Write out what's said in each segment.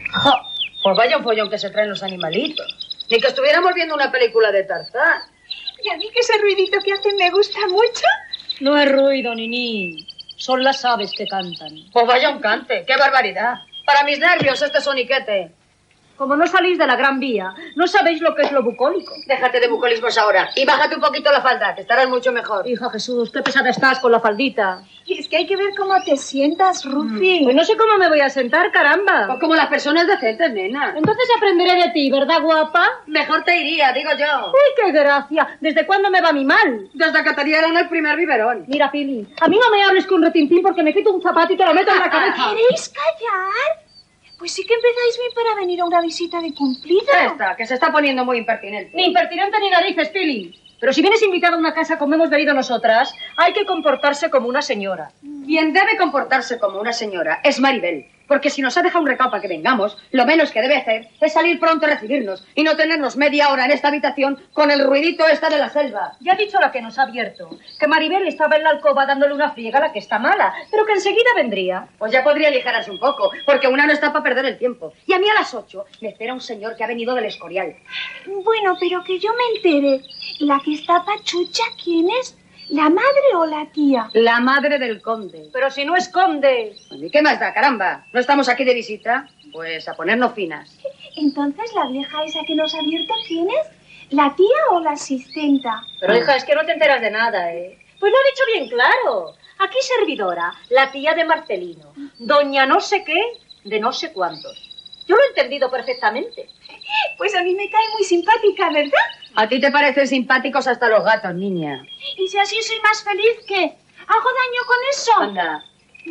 Jo, pues vaya un follón que se traen los animalitos. Ni que estuviéramos viendo una película de Tarzán. Y a mí que ese ruidito que hacen me gusta mucho. No es ruido, Nini. Son las aves que cantan. Pues vaya un cante. ¡Qué barbaridad! Para mis nervios este soniquete. Como no salís de la Gran Vía, no sabéis lo que es lo bucólico. Déjate de bucolismos ahora y bájate un poquito la falda, que estarás mucho mejor. Hija Jesús, qué pesada estás con la faldita. Y es que hay que ver cómo te sientas, Rufi. Pues no sé cómo me voy a sentar, caramba. Pues como las personas decentes, nena. Entonces aprenderé de ti, ¿verdad, guapa? Mejor te iría, digo yo. ¡Uy, qué gracia! ¿Desde cuándo me va mi mal? Desde que te dieron el primer biberón. Mira, Pili, a mí no me hables con retintín porque me quito un zapato y te lo meto en la cabeza. ¿Queréis callar? Pues sí que empezáis bien para venir a una visita de cumplido. Esta, que se está poniendo muy impertinente. Ni impertinente ni narices, Pili. Pero si vienes invitada a una casa como hemos venido nosotras, hay que comportarse como una señora. Quien debe comportarse como una señora es Maribel. Porque si nos ha dejado un recado para que vengamos, lo menos que debe hacer es salir pronto a recibirnos y no tenernos media hora en esta habitación con el ruidito esta de la selva. Ya ha dicho la que nos ha abierto, que Maribel estaba en la alcoba dándole una friega a la que está mala, pero que enseguida vendría. Pues ya podría aligerarse un poco, porque una no está para perder el tiempo. Y a mí a las 8 me espera un señor que ha venido del Escorial. Bueno, pero que yo me entere. ¿La que está pachucha quién es? ¿La madre o la tía? La madre del conde. Pero si no es conde. ¿Y qué más da, caramba? ¿No estamos aquí de visita? Pues a ponernos finas. Entonces, ¿la vieja esa que nos ha abierto quién es? ¿La tía o la asistenta? Pero hija, es que no te enteras de nada, ¿eh? Pues lo ha dicho bien claro. Aquí servidora, la tía de Marcelino. Doña no sé qué, de no sé cuántos. Yo lo he entendido perfectamente. Pues a mí me cae muy simpática, ¿verdad? A ti te parecen simpáticos hasta los gatos, niña. Y si así soy más feliz, ¿qué? ¿Hago daño con eso? Anda.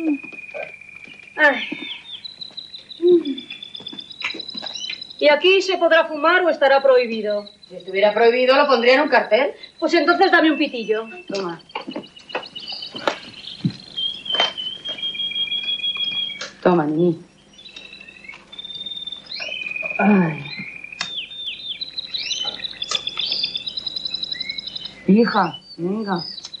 Ay. ¿Y aquí se podrá fumar o estará prohibido? Si estuviera prohibido, lo pondría en un cartel. Pues entonces dame un pitillo. Toma. Toma, niña. Ay. Hija, venga.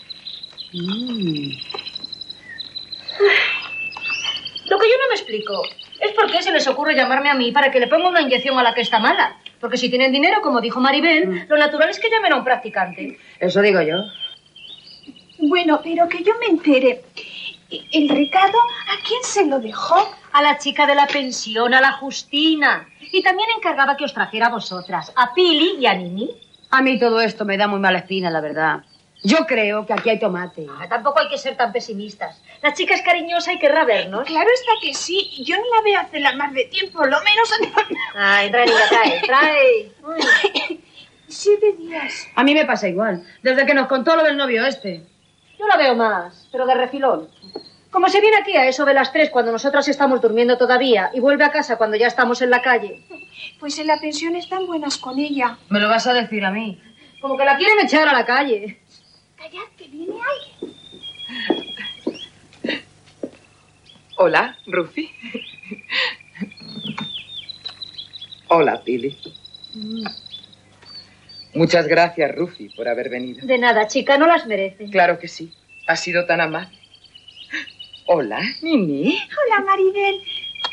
Lo que yo no me explico es por qué se les ocurre llamarme a mí para que le ponga una inyección a la que está mala. Porque si tienen dinero, como dijo Maribel, lo natural es que llamen a un practicante. Eso digo yo. Bueno, pero que yo me entere. ¿El recado a quién se lo dejó? A la chica de la pensión, a la Justina. Y también encargaba que os trajera a vosotras, a Pili y a Nini. A mí todo esto me da muy mala espina, la verdad. Yo creo que aquí hay tomate. Tampoco hay que ser tan pesimistas. La chica es cariñosa y querrá vernos. Claro está que sí. Yo no la veo hace la más de tiempo, lo menos... Ay, trae, niña, trae. 7 días. A mí me pasa igual. Desde que nos contó lo del novio este. Yo la veo más, pero de refilón. Como se viene aquí a eso de las 3 cuando nosotras estamos durmiendo todavía y vuelve a casa cuando ya estamos en la calle. Pues en la pensión están buenas con ella. Me lo vas a decir a mí. Como que la quieren echar a la calle. Callad, que viene alguien. Hola, Rufi. Hola, Pili. Muchas gracias, Rufi, por haber venido. De nada, chica, no las merece. Claro que sí. Has sido tan amable. Hola, Nini. Hola, Maribel.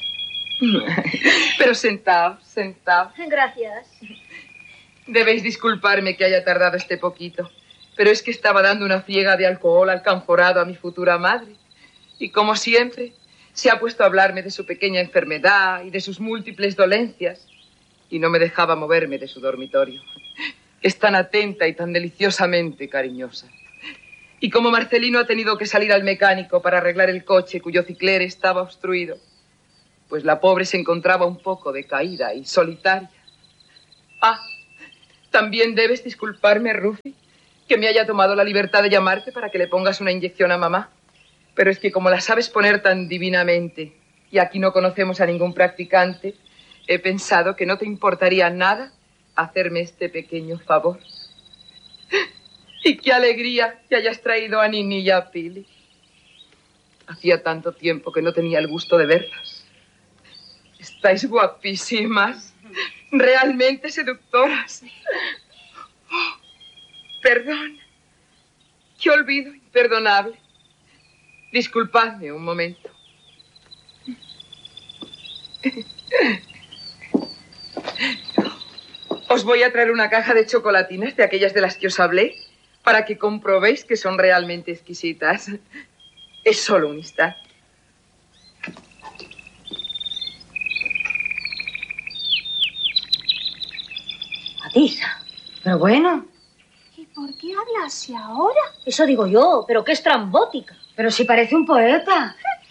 Pero sentaos. Gracias. Debéis disculparme que haya tardado este poquito, pero es que estaba dando una friega de alcohol alcanforado a mi futura madre. Y como siempre, se ha puesto a hablarme de su pequeña enfermedad y de sus múltiples dolencias. Y no me dejaba moverme de su dormitorio. Es tan atenta y tan deliciosamente cariñosa. Y como Marcelino ha tenido que salir al mecánico para arreglar el coche cuyo cicler estaba obstruido, pues la pobre se encontraba un poco decaída y solitaria. Ah, también debes disculparme, Rufi, que me haya tomado la libertad de llamarte para que le pongas una inyección a mamá. Pero es que como la sabes poner tan divinamente y aquí no conocemos a ningún practicante, he pensado que no te importaría nada hacerme este pequeño favor. Y qué alegría que hayas traído a Nini y a Pili. Hacía tanto tiempo que no tenía el gusto de verlas. Estáis guapísimas, realmente seductoras. Oh, perdón, qué olvido imperdonable. Disculpadme un momento. Os voy a traer una caja de chocolatinas de aquellas de las que os hablé para que comprobéis que son realmente exquisitas. Es solo un instante. Matisa, pero bueno. ¿Y por qué habla así ahora? Eso digo yo, pero qué estrambótica. Pero si parece un poeta.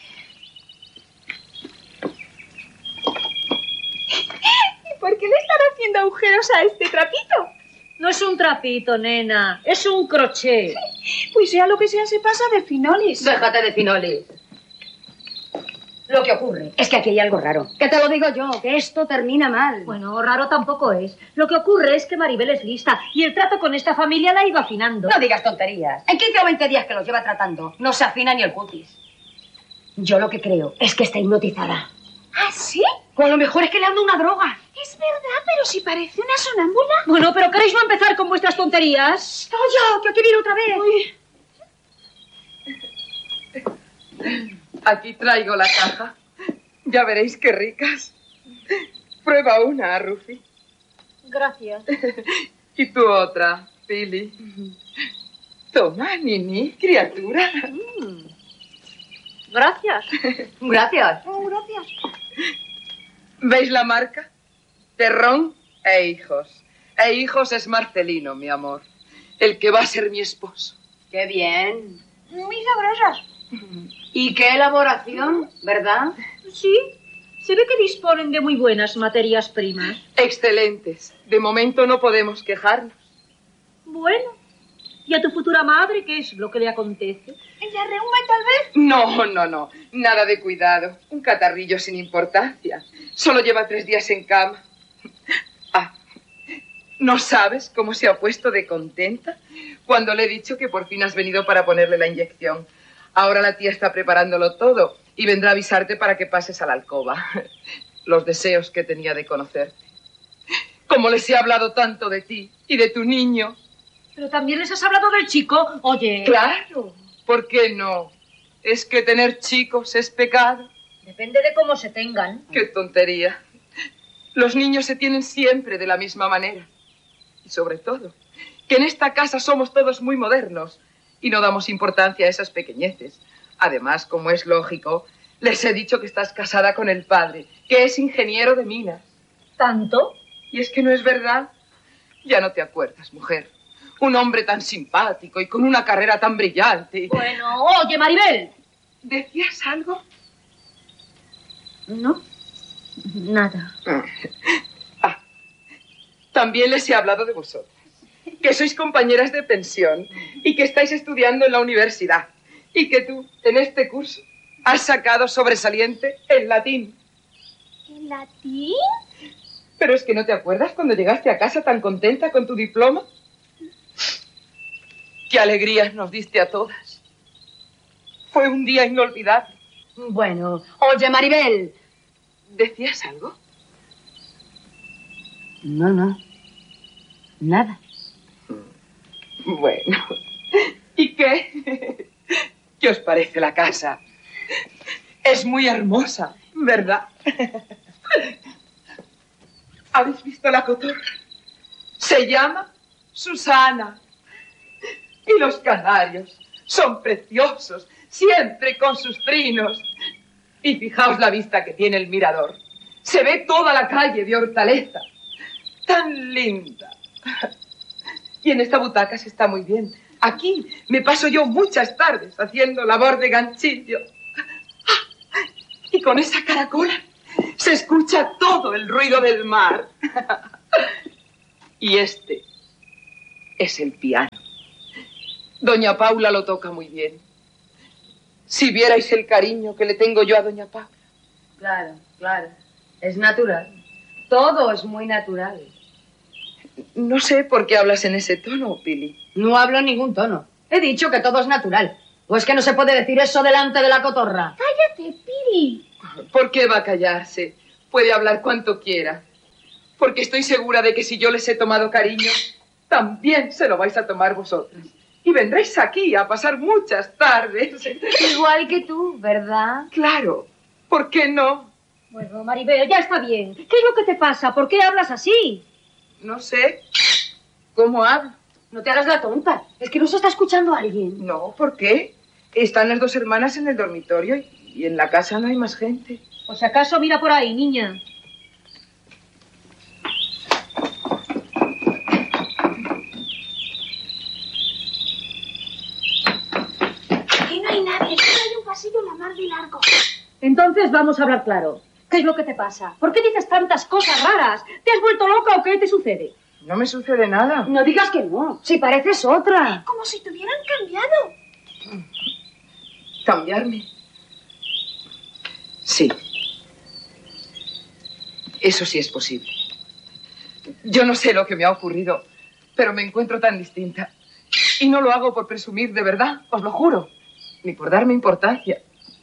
¿Y por qué le están haciendo agujeros a este trapito? No es un trapito, nena, es un crochet. Pues sea lo que sea, se pasa de finolis. Déjate de finolis. Lo que ocurre es que aquí hay algo raro. Que te lo digo yo, que esto termina mal. Bueno, raro tampoco es. Lo que ocurre es que Maribel es lista y el trato con esta familia la ha ido afinando. No digas tonterías. En 15 o 20 días que los lleva tratando, no se afina ni el cutis. Yo lo que creo es que está hipnotizada. ¿Ah, sí? O a lo mejor es que le anda una droga. Es verdad, pero si parece una sonámbula. Bueno, pero ¿queréis no empezar con vuestras tonterías? ¡Calla, que aquí viene otra vez! Uy. Aquí traigo la caja. Ya veréis qué ricas. Prueba una, Rufi. Gracias. Y tú otra, Pili. Toma, Nini, criatura. Gracias. Gracias. Oh, gracias. ¿Veis la marca? Terrón e Hijos. E Hijos es Marcelino, mi amor. El que va a ser mi esposo. ¡Qué bien! Muy sabrosas. ¿Y qué elaboración, verdad? Sí. Se ve que disponen de muy buenas materias primas. Excelentes. De momento no podemos quejarnos. Bueno. ¿Y a tu futura madre qué es lo que le acontece? ¿Ella reúne tal vez? No. Nada de cuidado. Un catarrillo sin importancia. Solo lleva 3 días en cama. Ah, ¿no sabes cómo se ha puesto de contenta cuando le he dicho que por fin has venido para ponerle la inyección? Ahora la tía está preparándolo todo y vendrá a avisarte para que pases a la alcoba. Los deseos que tenía de conocerte. Como les he hablado tanto de ti y de tu niño. Pero también les has hablado del chico, oye. Claro, ¿por qué no? ¿Es que tener chicos es pecado? Depende de cómo se tengan. ¡Qué tontería! Los niños se tienen siempre de la misma manera. Y sobre todo, que en esta casa somos todos muy modernos y no damos importancia a esas pequeñeces. Además, como es lógico, les he dicho que estás casada con el padre, que es ingeniero de minas. ¿Tanto? Y es que no es verdad. Ya no te acuerdas, mujer. Un hombre tan simpático y con una carrera tan brillante. Bueno, oye, Maribel. ¿Decías algo? No, nada. Ah, también les he hablado de vosotras. Que sois compañeras de pensión y que estáis estudiando en la universidad. Y que tú, en este curso, has sacado sobresaliente en latín. ¿En latín? Pero es que no te acuerdas cuando llegaste a casa tan contenta con tu diploma. ¡Qué alegrías nos diste a todas! Fue un día inolvidable. Bueno, oye, Maribel. ¿Decías algo? No. Nada. Bueno. ¿Y qué? ¿Qué os parece la casa? Es muy hermosa, ¿verdad? ¿Habéis visto la cotorra? Se llama Susana. Y los canarios son preciosos, siempre con sus trinos. Y fijaos la vista que tiene el mirador. Se ve toda la calle de Hortaleza. Tan linda. Y en esta butaca se está muy bien. Aquí me paso yo muchas tardes haciendo labor de ganchillo. Y con esa caracola se escucha todo el ruido del mar. Y este es el piano. Doña Paula lo toca muy bien. Si vierais el cariño que le tengo yo a doña Paula. Claro. Es natural. Todo es muy natural. No sé por qué hablas en ese tono, Pili. No hablo en ningún tono. He dicho que todo es natural. ¿O es que no se puede decir eso delante de la cotorra? Cállate, Pili. ¿Por qué va a callarse? Puede hablar cuanto quiera. Porque estoy segura de que si yo les he tomado cariño, también se lo vais a tomar vosotras. Y vendréis aquí a pasar muchas tardes. Igual que tú, ¿verdad? Claro. ¿Por qué no? Bueno, Maribel, ya está bien. ¿Qué es lo que te pasa? ¿Por qué hablas así? No sé cómo hablo. No te hagas la tonta. Es que no se está escuchando a alguien. No, ¿por qué? Están las 2 hermanas en el dormitorio y en la casa no hay más gente. O si acaso mira por ahí, niña. Aquí no hay nadie, solo hay un pasillo la mar de largo. Entonces vamos a hablar claro. ¿Qué es lo que te pasa? ¿Por qué dices tantas cosas raras? ¿Te has vuelto loca o qué te sucede? No me sucede nada. No digas que no. Si pareces otra. Como si te hubieran cambiado. ¿Cambiarme? Sí. Eso sí es posible. Yo no sé lo que me ha ocurrido, pero me encuentro tan distinta. Y no lo hago por presumir, de verdad, os lo juro. Ni por darme importancia.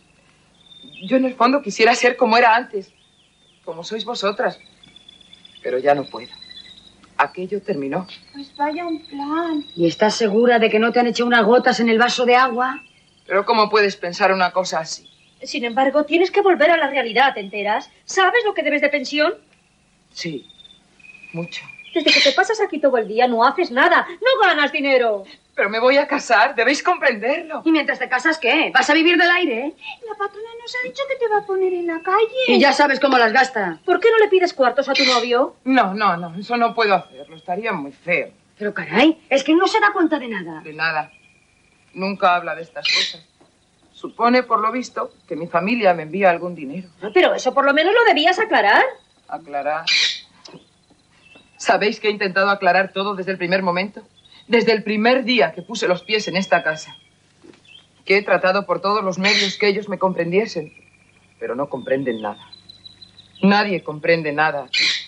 Yo en el fondo quisiera ser como era antes. Como sois vosotras. Pero ya no puedo. Aquello terminó. Pues vaya un plan. ¿Y estás segura de que no te han hecho unas gotas en el vaso de agua? Pero ¿cómo puedes pensar una cosa así? Sin embargo, tienes que volver a la realidad, ¿te enteras? ¿Sabes lo que debes de pensión? Sí, mucho. Desde que te pasas aquí todo el día no haces nada, no ganas dinero. Pero me voy a casar, debéis comprenderlo. ¿Y mientras te casas qué? ¿Vas a vivir del aire? La patrona nos ha dicho que te va a poner en la calle. Y ya sabes cómo las gasta. ¿Por qué no le pides cuartos a tu novio? No, eso no puedo hacerlo, estaría muy feo. Pero caray, es que no se da cuenta de nada. De nada, nunca habla de estas cosas. Supone, por lo visto, que mi familia me envía algún dinero. Pero eso por lo menos lo debías aclarar. ¿Aclarar? ¿Sabéis que he intentado aclarar todo desde el primer momento? Desde el primer día que puse los pies en esta casa. Que he tratado por todos los medios que ellos me comprendiesen. Pero no comprenden nada. Nadie comprende nada.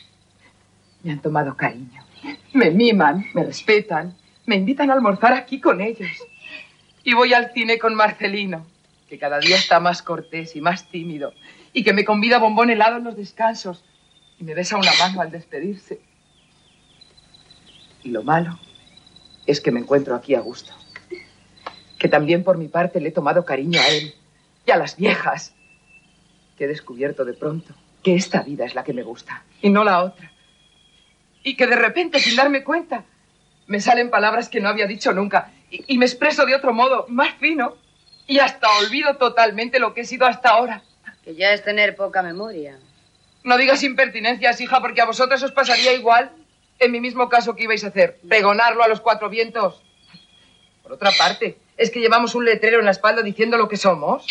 Me han tomado cariño. Me miman, me respetan. Me invitan a almorzar aquí con ellos. Y voy al cine con Marcelino, que cada día está más cortés y más tímido. Y que me convida a bombón helado en los descansos. Y me besa una mano al despedirse. Y lo malo es que me encuentro aquí a gusto. Que también por mi parte le he tomado cariño a él y a las viejas. Que he descubierto de pronto que esta vida es la que me gusta y no la otra. Y que de repente, sin darme cuenta, me salen palabras que no había dicho nunca. Y me expreso de otro modo, más fino. Y hasta olvido totalmente lo que he sido hasta ahora. Que ya es tener poca memoria. No digas impertinencias, hija, porque a vosotras os pasaría igual. En mi mismo caso, ¿qué ibais a hacer? ¿Pregonarlo a los 4 vientos? Por otra parte, ¿es que llevamos un letrero en la espalda diciendo lo que somos?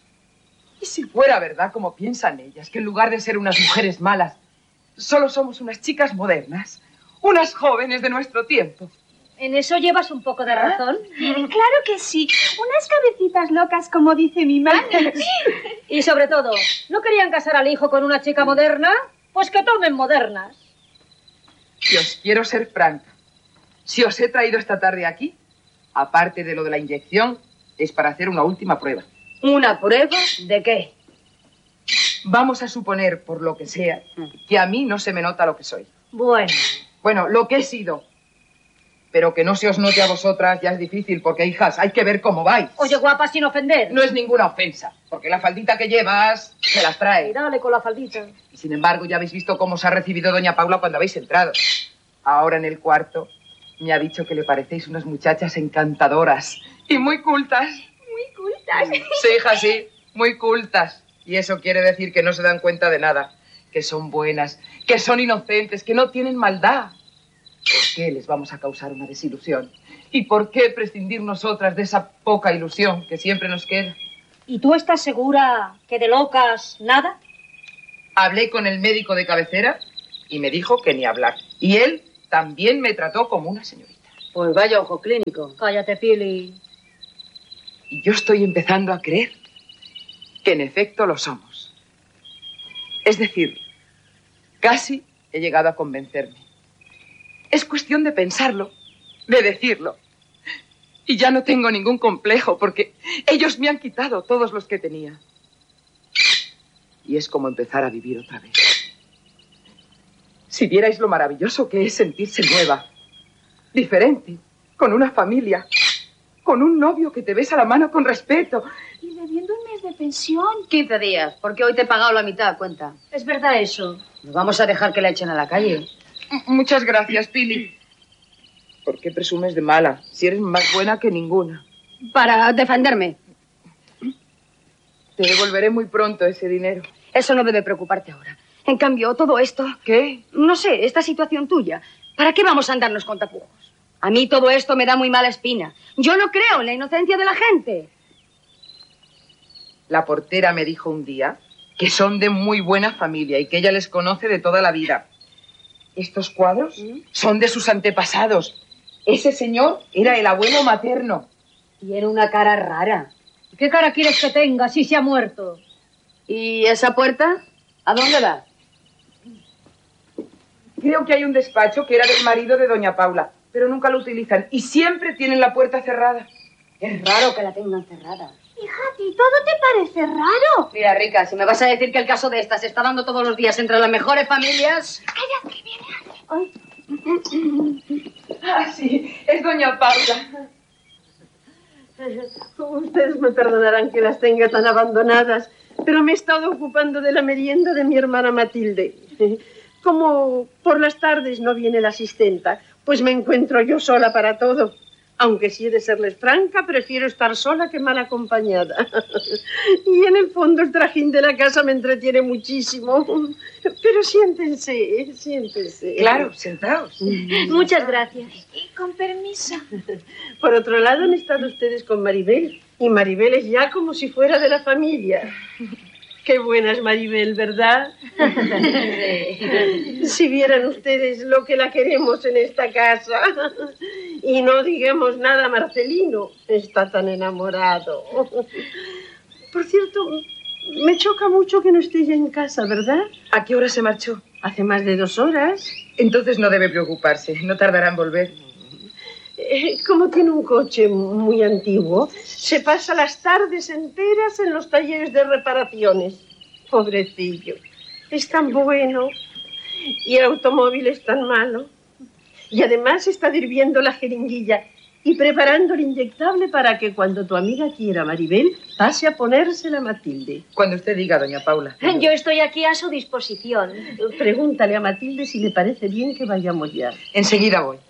¿Y si fuera verdad, como piensan ellas, que en lugar de ser unas mujeres malas, solo somos unas chicas modernas, unas jóvenes de nuestro tiempo? En eso llevas un poco de razón. Claro que sí. Unas cabecitas locas, como dice mi madre. Y sobre todo, ¿no querían casar al hijo con una chica moderna? Pues que tomen modernas. Si os quiero ser franca, si os he traído esta tarde aquí, aparte de lo de la inyección, es para hacer una última prueba. ¿Una prueba de qué? Vamos a suponer, por lo que sea, que a mí no se me nota lo que soy. Bueno, lo que he sido. Pero que no se os note a vosotras ya es difícil, porque, hijas, hay que ver cómo vais. Oye, guapa, sin ofender. No es ninguna ofensa, porque la faldita que llevas se las trae. Y dale con la faldita. Y sin embargo, ya habéis visto cómo os ha recibido doña Paula cuando habéis entrado. Ahora en el cuarto me ha dicho que le parecéis unas muchachas encantadoras y muy cultas. Muy cultas. Sí, hija, sí, muy cultas. Y eso quiere decir que no se dan cuenta de nada, que son buenas, que son inocentes, que no tienen maldad. ¿Por qué les vamos a causar una desilusión? ¿Y por qué prescindir nosotras de esa poca ilusión que siempre nos queda? ¿Y tú estás segura que de locas nada? Hablé con el médico de cabecera y me dijo que ni hablar. Y él también me trató como una señorita. Pues vaya ojo clínico. Cállate, Pili. Y yo estoy empezando a creer que en efecto lo somos. Es decir, casi he llegado a convencerme. Es cuestión de pensarlo, de decirlo. Y ya no tengo ningún complejo, porque ellos me han quitado todos los que tenía. Y es como empezar a vivir otra vez. Si vierais lo maravilloso que es sentirse nueva, diferente, con una familia, con un novio que te besa la mano con respeto. Y debiendo un mes de pensión. 15 días, porque hoy te he pagado la mitad, cuenta. Es verdad eso. No vamos a dejar que la echen a la calle. Muchas gracias, Pili. ¿Por qué presumes de mala, si eres más buena que ninguna? Para defenderme. Te devolveré muy pronto ese dinero. Eso no debe preocuparte ahora. En cambio, todo esto... ¿Qué? No sé, esta situación tuya. ¿Para qué vamos a andarnos con tapujos? A mí todo esto me da muy mala espina. Yo no creo en la inocencia de la gente. La portera me dijo un día que son de muy buena familia y que ella les conoce de toda la vida. Estos cuadros son de sus antepasados. Ese señor era el abuelo materno. Tiene una cara rara. ¿Qué cara quieres que tenga si se ha muerto? ¿Y esa puerta? ¿A dónde va? Creo que hay un despacho que era del marido de doña Paula, pero nunca lo utilizan y siempre tienen la puerta cerrada. Es raro que la tengan cerrada. Hija, ¿a ti todo te parece raro? Mira, Rica, si me vas a decir que el caso de esta se está dando todos los días entre las mejores familias... Calla, que viene alguien. Ah, sí, es doña Paula. Ustedes me perdonarán que las tenga tan abandonadas, pero me he estado ocupando de la merienda de mi hermana Matilde. Como por las tardes no viene la asistenta, pues me encuentro yo sola para todo. Aunque si he de serles franca, prefiero estar sola que mal acompañada. Y en el fondo el trajín de la casa me entretiene muchísimo. Pero siéntense, siéntense. Claro, sentaos. Muchas gracias. Y con permiso. Por otro lado, han estado ustedes con Maribel. Y Maribel es ya como si fuera de la familia. Qué buena es Maribel, ¿verdad? Sí. Si vieran ustedes lo que la queremos en esta casa. Y no digamos nada a Marcelino. Está tan enamorado. Por cierto, me choca mucho que no esté ya en casa, ¿verdad? ¿A qué hora se marchó? Hace más de 2 horas. Entonces no debe preocuparse. No tardará en volver. Como tiene un coche muy antiguo, se pasa las tardes enteras en los talleres de reparaciones. Pobrecillo, es tan bueno y el automóvil es tan malo. Y además está hirviendo la jeringuilla y preparando el inyectable para que cuando tu amiga quiera, Maribel, pase a ponérsela a Matilde. Cuando usted diga, doña Paula. Yo estoy aquí a su disposición. Pregúntale a Matilde si le parece bien que vayamos ya. Enseguida voy.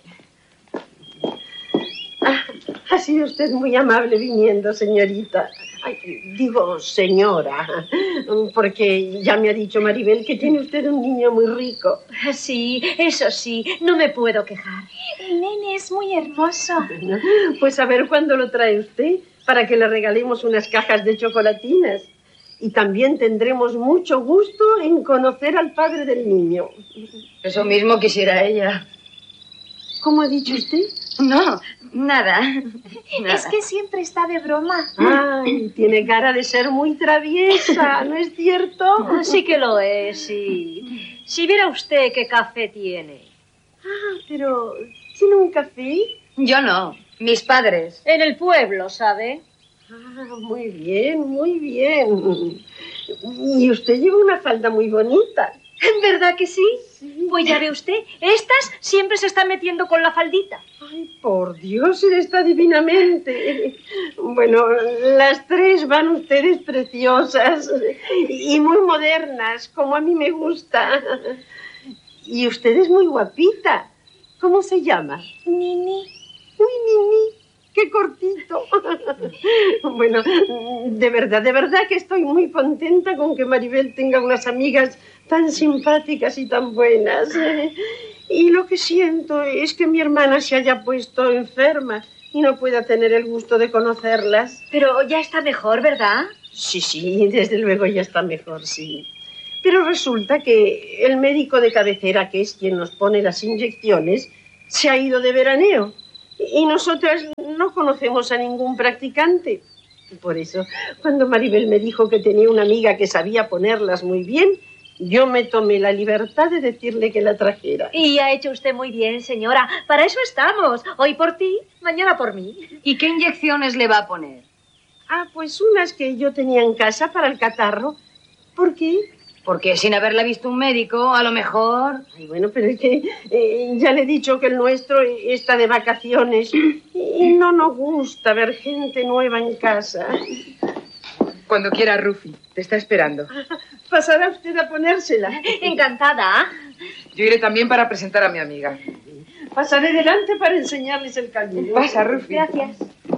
Ha sido usted muy amable viniendo, señorita. Ay, digo, señora, porque ya me ha dicho Maribel que tiene usted un niño muy rico. Sí, eso sí, no me puedo quejar. El nene es muy hermoso. Pues a ver cuándo lo trae usted, para que le regalemos unas cajas de chocolatinas. Y también tendremos mucho gusto en conocer al padre del niño. Eso mismo quisiera ella. ¿Cómo ha dicho usted? No, nada. Es que siempre está de broma. Ay, tiene cara de ser muy traviesa, ¿no es cierto? Sí que lo es, sí. Si viera usted qué café tiene. Ah, pero ¿tiene un café? Yo no, mis padres. En el pueblo, ¿sabe? Ah, muy bien, muy bien. Y usted lleva una falda muy bonita. ¿Verdad que sí? Sí. Pues ya ve usted, estas siempre se están metiendo con la faldita. Ay, por Dios, él está divinamente. Bueno, las 3 van ustedes preciosas y muy modernas, como a mí me gusta. Y usted es muy guapita. ¿Cómo se llama? Nini. Uy, Nini, qué cortito. Bueno, de verdad que estoy muy contenta con que Maribel tenga unas amigas tan simpáticas y tan buenas. Y lo que siento es que mi hermana se haya puesto enferma y no pueda tener el gusto de conocerlas. Pero ya está mejor, ¿verdad? Sí, desde luego ya está mejor, sí. Pero resulta que el médico de cabecera, que es quien nos pone las inyecciones, se ha ido de veraneo. Y nosotras no conocemos a ningún practicante. Por eso, cuando Maribel me dijo que tenía una amiga que sabía ponerlas muy bien, yo me tomé la libertad de decirle que la trajera. Y ha hecho usted muy bien, señora. Para eso estamos. Hoy por ti, mañana por mí. ¿Y qué inyecciones le va a poner? Ah, pues unas que yo tenía en casa para el catarro. ¿Por qué? Porque sin haberla visto un médico, a lo mejor... Ay, bueno, pero es que ya le he dicho que el nuestro está de vacaciones y no nos gusta ver gente nueva en casa. Cuando quiera, Rufi. Te está esperando. ¿Pasará usted a ponérsela? Encantada. Yo iré también para presentar a mi amiga. Pasaré delante para enseñarles el camino. Pasa, Rufi. Gracias.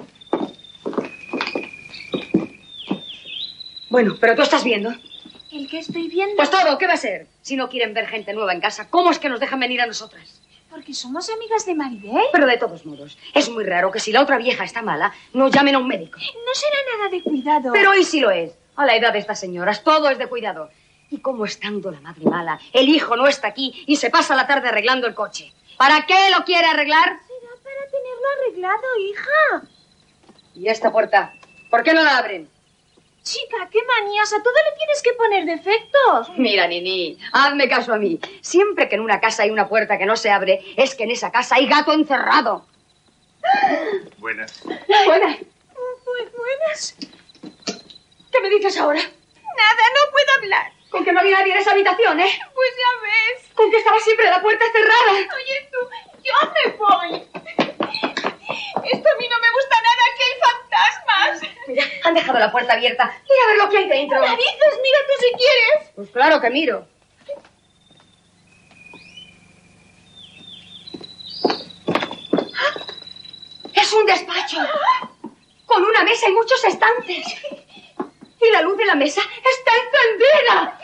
Bueno, pero tú estás viendo. ¿El que estoy viendo? Pues todo, ¿qué va a ser? Si no quieren ver gente nueva en casa, ¿cómo es que nos dejan venir a nosotras? Porque somos amigas de Maribel. Pero de todos modos, es muy raro que si la otra vieja está mala, no llamen a un médico. No será nada de cuidado. Pero hoy sí lo es. A la edad de estas señoras, todo es de cuidado. Y como estando la madre mala, el hijo no está aquí y se pasa la tarde arreglando el coche. ¿Para qué lo quiere arreglar? Será para tenerlo arreglado, hija. ¿Y esta puerta? ¿Por qué no la abren? Chica, qué manías. A todo le tienes que poner defectos. Mira, Nini, hazme caso a mí. Siempre que en una casa hay una puerta que no se abre, es que en esa casa hay gato encerrado. Buenas. Buenas. Pues buenas. ¿Qué me dices ahora? Nada, no puedo hablar. Con que no había nadie en esa habitación, ¿eh? Pues ya ves. Con que estaba siempre la puerta cerrada. Oye, tú, yo me voy. Esto a mí no me gusta nada, que hay fantasmas. Mira, han dejado la puerta abierta. Mira a ver lo que hay dentro. Narices, mira tú si quieres. Pues claro que miro. Es un despacho. Con una mesa y muchos estantes. Y la luz de la mesa está encendida.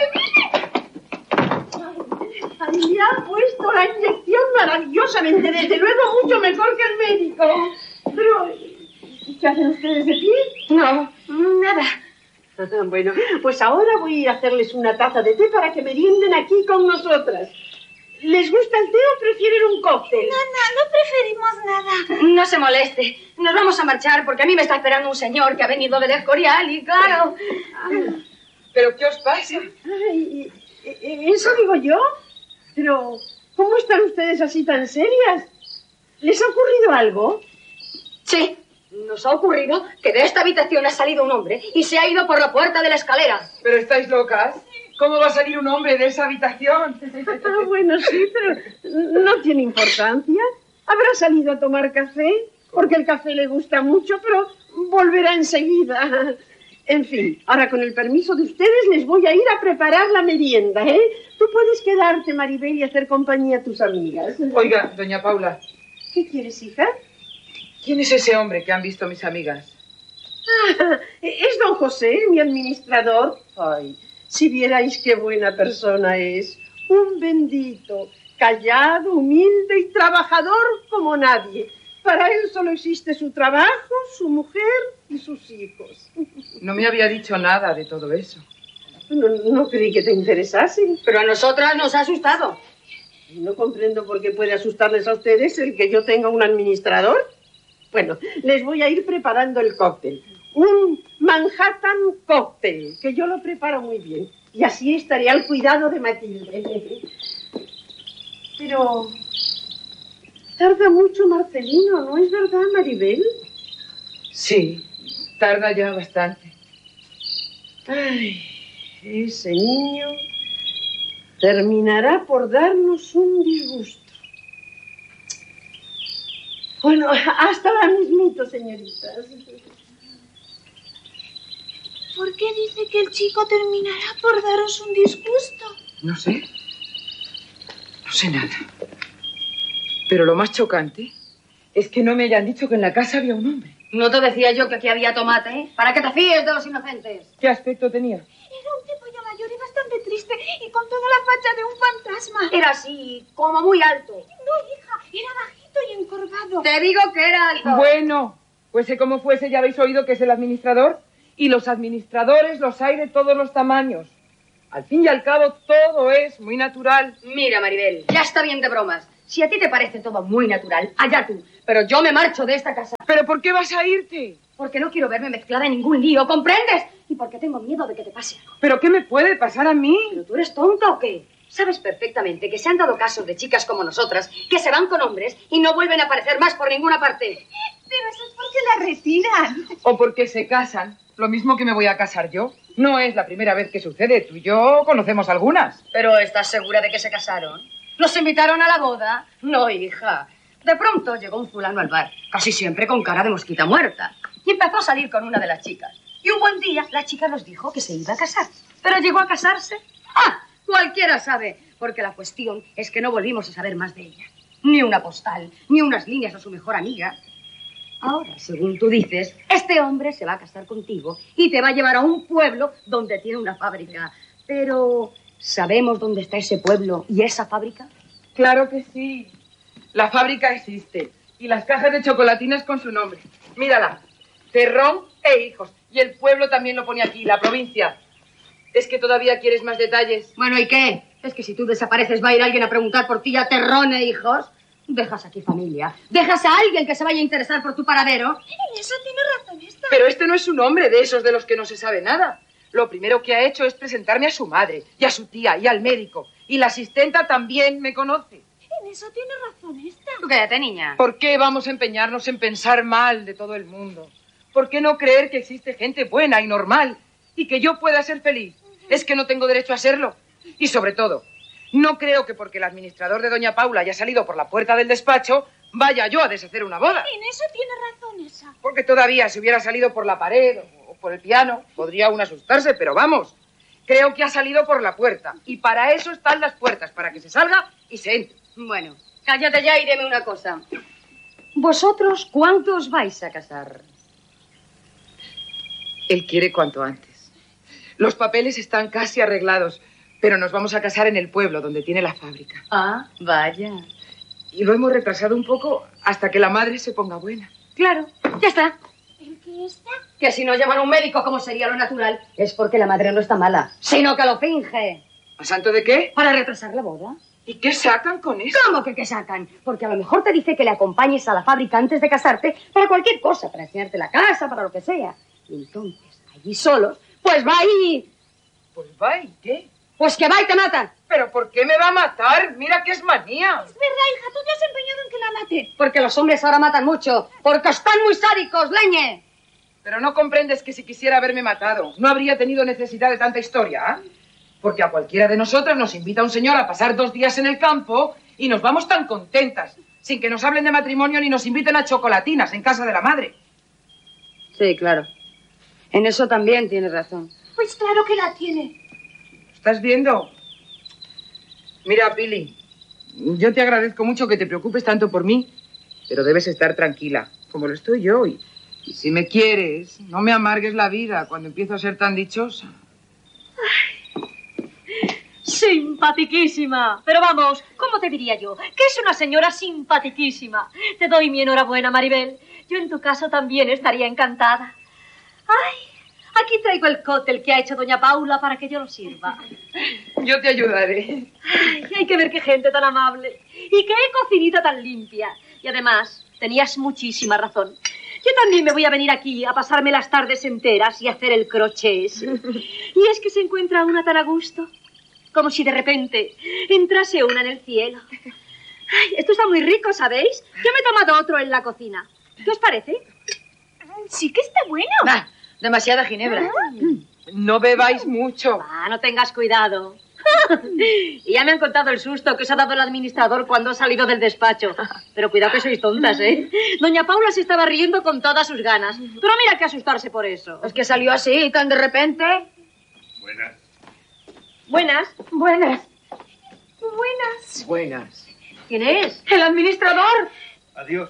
Ay, me ha puesto la inyección maravillosamente, desde luego mucho mejor que el médico. Pero, ¿qué hacen ustedes de pie? No, nada. Bueno, pues ahora voy a ir a hacerles una taza de té para que merienden aquí con nosotras. ¿Les gusta el té o prefieren un cóctel? No preferimos nada. No se moleste. Nos vamos a marchar porque a mí me está esperando un señor que ha venido del Escorial y claro. ¿Pero qué os pasa? Ay, ¿eso digo yo? Pero, ¿cómo están ustedes así tan serias? ¿Les ha ocurrido algo? Sí, nos ha ocurrido que de esta habitación ha salido un hombre y se ha ido por la puerta de la escalera. ¿Pero estáis locas? ¿Cómo va a salir un hombre de esa habitación? Ah, bueno, sí, pero no tiene importancia. Habrá salido a tomar café, porque el café le gusta mucho, pero volverá enseguida. En fin, ahora con el permiso de ustedes les voy a ir a preparar la merienda, ¿eh? Tú puedes quedarte, Maribel, y hacer compañía a tus amigas. Oiga, doña Paula, ¿Qué quieres, hija? ¿quién es ese hombre que han visto mis amigas? Ah, es don José, mi administrador. Ay, si vierais qué buena persona es. Un bendito, callado, humilde y trabajador como nadie. Para él solo existe su trabajo, su mujer y sus hijos. No me había dicho nada de todo eso. No creí que te interesase. Pero a nosotras nos ha asustado. No comprendo por qué puede asustarles a ustedes el que yo tenga un administrador. Bueno, les voy a ir preparando el cóctel. Un Manhattan cóctel, que yo lo preparo muy bien. Y así estaré al cuidado de Matilde. Pero tarda mucho Marcelino, ¿no es verdad, Maribel? Sí, tarda ya bastante. Ay, ese niño terminará por darnos un disgusto. Bueno, hasta la mismito, señoritas. ¿Por qué dice que el chico terminará por daros un disgusto? No sé. No sé nada. Pero lo más chocante es que no me hayan dicho que en la casa había un hombre. No te decía yo que aquí había tomate, ¿eh? Para que te fíes de los inocentes. ¿Qué aspecto tenía? Era un tipo ya mayor y bastante triste y con toda la facha de un fantasma. Era así, como muy alto. No, hija, era bajito y encorvado. Te digo que era alto. Bueno, fuese como fuese, ya habéis oído que es el administrador. Y los administradores los hay de todos los tamaños. Al fin y al cabo, todo es muy natural. Mira, Maribel, ya está bien de bromas. Si a ti te parece todo muy natural, allá tú. Pero yo me marcho de esta casa. ¿Pero por qué vas a irte? Porque no quiero verme mezclada en ningún lío, ¿comprendes? Y porque tengo miedo de que te pase algo. ¿Pero qué me puede pasar a mí? ¿Pero tú eres tonta o qué? Sabes perfectamente que se han dado casos de chicas como nosotras que se van con hombres y no vuelven a aparecer más por ninguna parte. Pero eso es porque la retiran. O porque se casan. Lo mismo que me voy a casar yo. No es la primera vez que sucede. Tú y yo conocemos algunas. ¿Pero estás segura de que se casaron? ¿Los invitaron a la boda? No, hija. De pronto llegó un fulano al bar, casi siempre con cara de mosquita muerta, y empezó a salir con una de las chicas. Y un buen día la chica nos dijo que se iba a casar. ¿Pero llegó a casarse? ¡Ah! Cualquiera sabe, porque la cuestión es que no volvimos a saber más de ella. Ni una postal, ni unas líneas a su mejor amiga. Ahora, según tú dices, este hombre se va a casar contigo y te va a llevar a un pueblo donde tiene una fábrica. Pero, ¿sabemos dónde está ese pueblo y esa fábrica? Claro que sí. La fábrica existe. Y las cajas de chocolatinas con su nombre. Mírala. Terrón e Hijos. Y el pueblo también lo pone aquí, la provincia. ¿Es que todavía quieres más detalles? Bueno, ¿y qué? Es que si tú desapareces va a ir alguien a preguntar por ti a Terrón e Hijos. Dejas aquí familia. Dejas a alguien que se vaya a interesar por tu paradero. En eso tiene razón esta. Pero este no es un hombre de esos de los que no se sabe nada. Lo primero que ha hecho es presentarme a su madre, y a su tía, y al médico. Y la asistenta también me conoce. En eso tiene razón esta. Tú cállate, niña. ¿Por qué vamos a empeñarnos en pensar mal de todo el mundo? ¿Por qué no creer que existe gente buena y normal y que yo pueda ser feliz? ¿Es que no tengo derecho a serlo? Y sobre todo, no creo que porque el administrador de doña Paula haya salido por la puerta del despacho, vaya yo a deshacer una boda. En eso tiene razón esa. Porque todavía si hubiera salido por la pared o por el piano, podría aún asustarse, pero vamos, creo que ha salido por la puerta. Y para eso están las puertas, para que se salga y se entre. Bueno, cállate ya y dime una cosa. ¿Vosotros cuántos vais a casar? Él quiere cuanto antes. Los papeles están casi arreglados, pero nos vamos a casar en el pueblo donde tiene la fábrica. Ah, vaya. Y lo hemos retrasado un poco hasta que la madre se ponga buena. Claro, ya está. ¿El qué está? Que si no llaman a un médico como sería lo natural, es porque la madre no está mala, sino que lo finge. ¿A santo de qué? Para retrasar la boda. ¿Y qué sacan con eso? ¿Cómo que qué sacan? Porque a lo mejor te dice que le acompañes a la fábrica antes de casarte para cualquier cosa, para enseñarte la casa, para lo que sea. Y entonces, allí solos, pues va y... Pues va, ¿y qué? Pues que va y te mata. ¿Pero por qué me va a matar? Mira que es manía. Es verdad, hija, tú te has empeñado en que la mate. Porque los hombres ahora matan mucho, porque están muy sádicos, leñe. Pero no comprendes que si quisiera haberme matado, no habría tenido necesidad de tanta historia, ¿ah? Porque a cualquiera de nosotras nos invita un señor a pasar 2 días en el campo y nos vamos tan contentas, sin que nos hablen de matrimonio ni nos inviten a chocolatinas en casa de la madre. Sí, claro. En eso también tienes razón. Pues claro que la tiene. ¿Estás viendo? Mira, Pili, yo te agradezco mucho que te preocupes tanto por mí, pero debes estar tranquila, como lo estoy yo. Y si me quieres, no me amargues la vida cuando empiezo a ser tan dichosa. Simpatiquísima. Pero vamos, ¿cómo te diría yo? Que es una señora simpatiquísima. Te doy mi enhorabuena, Maribel. Yo en tu caso también estaría encantada. Ay, aquí traigo el cóctel que ha hecho doña Paula para que yo lo sirva. Yo te ayudaré. Ay, hay que ver qué gente tan amable. Y qué cocinita tan limpia. Y además, tenías muchísima razón. Yo también me voy a venir aquí a pasarme las tardes enteras y hacer el crochet. Y es que se encuentra una tan a gusto, como si de repente entrase una en el cielo. Ay, esto está muy rico, ¿sabéis? Yo me he tomado otro en la cocina. ¿Qué os parece? Sí que está bueno. Ah, demasiada ginebra. No bebáis mucho. Ah, no tengas cuidado. Y ya me han contado el susto que os ha dado el administrador cuando ha salido del despacho. Pero cuidado que sois tontas, ¿eh? Doña Paula se estaba riendo con todas sus ganas. Pero mira que asustarse por eso. Es que salió así, tan de repente. Buenas. Buenas. Buenas. Buenas. Buenas. ¿Quién es? El administrador. Adiós.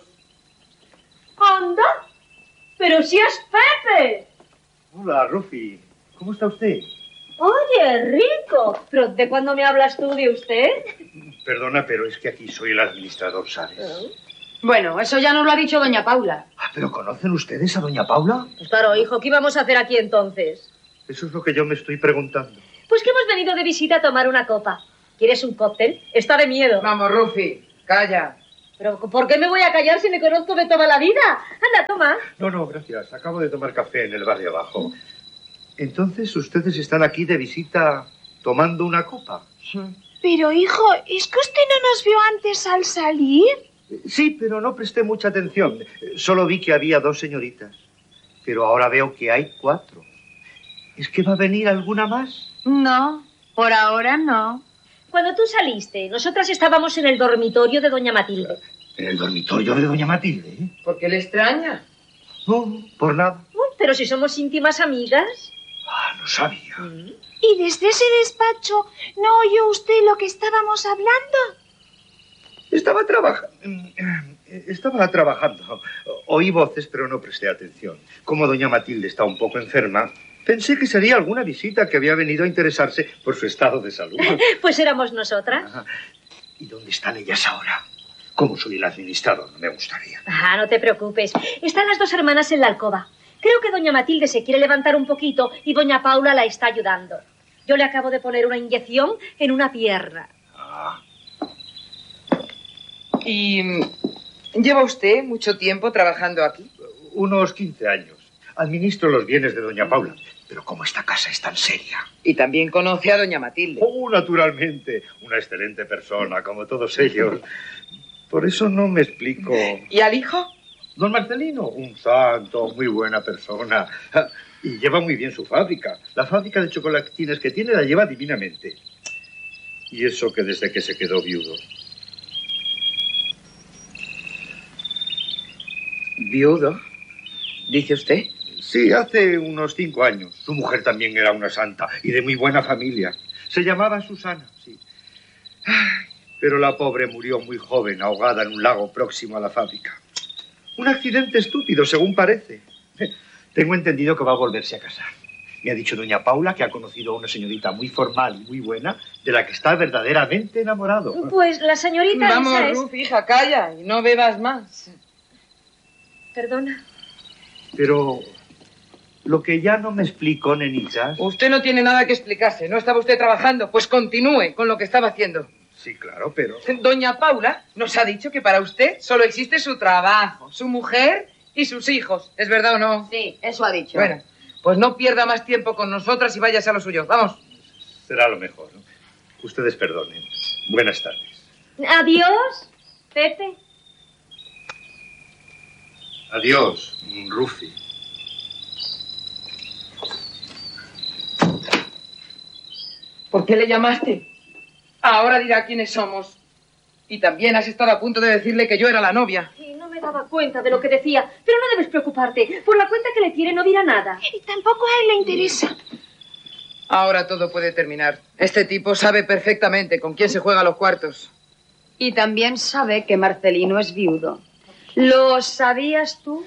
¡Anda! ¡Pero si es Pepe! Hola, Rufi. ¿Cómo está usted? Oye, rico. ¿Pero de cuándo me hablas tú de usted? Perdona, pero es que aquí soy el administrador, ¿sabes? Bueno, eso ya nos lo ha dicho doña Paula. Ah, ¿pero conocen ustedes a doña Paula? Pues claro, hijo, ¿qué íbamos a hacer aquí entonces? Eso es lo que yo me estoy preguntando. Pues que hemos venido de visita a tomar una copa. ¿Quieres un cóctel? Está de miedo. Vamos, Rufi, calla. ¿Pero por qué me voy a callar si me conozco de toda la vida? Anda, toma. No, gracias. Acabo de tomar café en el bar de abajo. Entonces, ¿ustedes están aquí de visita tomando una copa? Pero, hijo, ¿es que usted no nos vio antes al salir? Sí, pero no presté mucha atención. Solo vi que había 2 señoritas. Pero ahora veo que hay 4. ¿Es que va a venir alguna más? No, por ahora no. Cuando tú saliste, nosotras estábamos en el dormitorio de doña Matilde. ¿En el dormitorio de doña Matilde? ¿Por qué le extraña? No, por nada. Uy, pero si somos íntimas amigas. Ah, no sabía. ¿Y desde ese despacho no oyó usted lo que estábamos hablando? Estaba trabajando. Oí voces, pero no presté atención. Como doña Matilde está un poco enferma, pensé que sería alguna visita que había venido a interesarse por su estado de salud. Pues éramos nosotras. Ajá. ¿Y dónde están ellas ahora? Como soy el administrador, no me gustaría. Ah, no te preocupes. Están las dos hermanas en la alcoba. Creo que doña Matilde se quiere levantar un poquito y doña Paula la está ayudando. Yo le acabo de poner una inyección en una pierna. Ah. ¿Y lleva usted mucho tiempo trabajando aquí? Unos 15 años. Administro los bienes de doña Paula. Pero como esta casa es tan seria. Y también conoce a doña Matilde. Oh, naturalmente. Una excelente persona, como todos ellos. Por eso no me explico. ¿Y al hijo? Don Marcelino, un santo, muy buena persona. Y lleva muy bien su fábrica. La fábrica de chocolatines que tiene la lleva divinamente. Y eso que desde que se quedó viudo. ¿Viudo? ¿Dice usted? Sí, hace unos 5 años. Su mujer también era una santa y de muy buena familia. Se llamaba Susana, sí. Ay, pero la pobre murió muy joven, ahogada en un lago próximo a la fábrica. Un accidente estúpido, según parece. Tengo entendido que va a volverse a casar. Me ha dicho doña Paula que ha conocido a una señorita muy formal y muy buena, de la que está verdaderamente enamorado. Pues la señorita Vamos, esa es... Ruth, hija, calla y no bebas más. Perdona. Pero lo que ya no me explicó, nenitas... Usted no tiene nada que explicarse. ¿No estaba usted trabajando? Pues continúe con lo que estaba haciendo. Sí, claro, pero... Doña Paula nos ha dicho que para usted solo existe su trabajo, su mujer y sus hijos. ¿Es verdad o no? Sí, eso ha dicho. Bueno, pues no pierda más tiempo con nosotras y váyase a lo suyo. Vamos. Será lo mejor, ¿no? Ustedes perdonen. Buenas tardes. Adiós, Pepe. Adiós, Rufi. ¿Por qué le llamaste? Ahora dirá quiénes somos. Y también has estado a punto de decirle que yo era la novia. Y no me daba cuenta de lo que decía. Pero no debes preocuparte. Por la cuenta que le tiene no dirá nada. Y tampoco a él le interesa. Ahora todo puede terminar. Este tipo sabe perfectamente con quién se juega los cuartos. Y también sabe que Marcelino es viudo. ¿Lo sabías tú?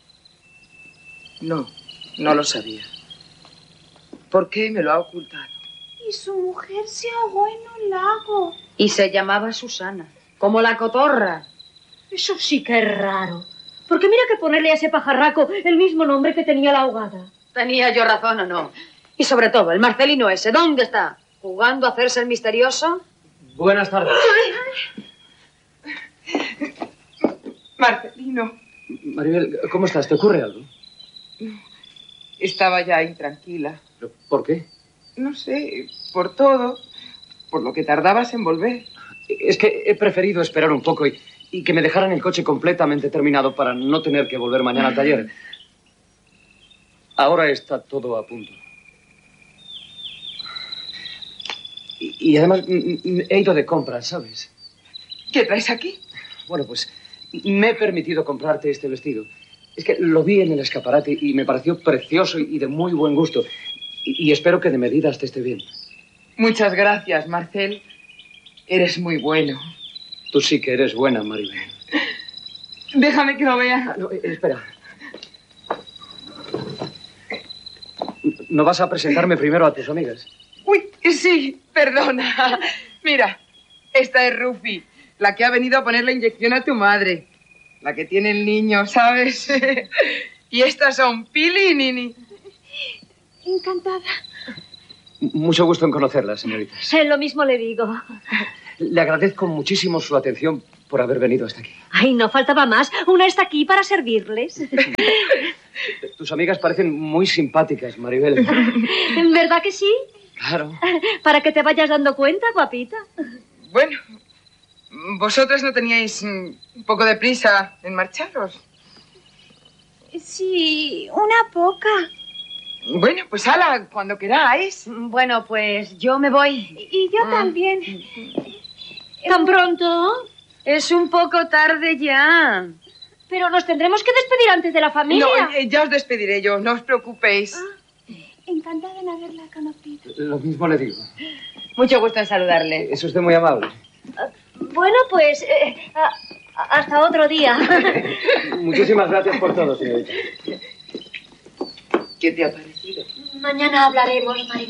No, no lo sabía. ¿Por qué me lo ha ocultado? Y su mujer se ahogó en un lago. Y se llamaba Susana, como la cotorra. Eso sí que es raro. Porque mira que ponerle a ese pajarraco el mismo nombre que tenía la ahogada. ¿Tenía yo razón o no? Y sobre todo, el Marcelino ese, ¿dónde está? ¿Jugando a hacerse el misterioso? Buenas tardes. Marcelino. Maribel, ¿cómo estás? ¿Te ocurre algo? Estaba ya intranquila. ¿Pero por qué? No sé, por todo. Por lo que tardabas en volver. Es que he preferido esperar un poco y que me dejaran el coche completamente terminado para no tener que volver mañana al taller. Ahora está todo a punto. Y además he ido de compras, ¿sabes? ¿Qué traes aquí? Bueno, pues me he permitido comprarte este vestido. Es que lo vi en el escaparate y me pareció precioso y de muy buen gusto. Y espero que de medidas te esté bien. Muchas gracias, Marcel. Eres muy bueno. Tú sí que eres buena, Maribel. Déjame que lo vea. No, espera. ¿No vas a presentarme primero a tus amigas? Uy, sí, perdona. Mira, esta es Rufi, la que ha venido a poner la inyección a tu madre. La que tiene el niño, ¿sabes? Y estas son Pili y Nini. Encantada. Mucho gusto en conocerla, señorita. Lo mismo le digo. Le agradezco muchísimo su atención por haber venido hasta aquí. Ay, no faltaba más. Una está aquí para servirles. Tus amigas parecen muy simpáticas, Maribel. ¿Verdad que sí? Claro. Para que te vayas dando cuenta, guapita. Bueno, ¿vosotras no teníais un poco de prisa en marcharos? Sí, una poca. Bueno, pues hala, cuando queráis. Bueno, pues yo me voy. Y yo también. ¿Tan pronto? Es un poco tarde ya. Pero nos tendremos que despedir antes de la familia. No, ya os despediré yo, no os preocupéis. Encantada en haberla conocido. Lo mismo le digo. Mucho gusto en saludarle. Es usted muy amable. Bueno, pues hasta otro día. Muchísimas gracias por todo, señorita. ¿Qué te ha parecido? Mañana hablaremos, Maribel.